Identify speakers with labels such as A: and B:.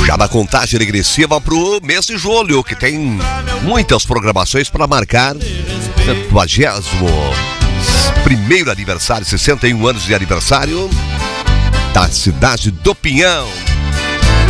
A: Já na contagem regressiva pro mês de julho, que tem muitas programações para marcar 71º aniversário, 61 anos de aniversário da cidade do Pinhão.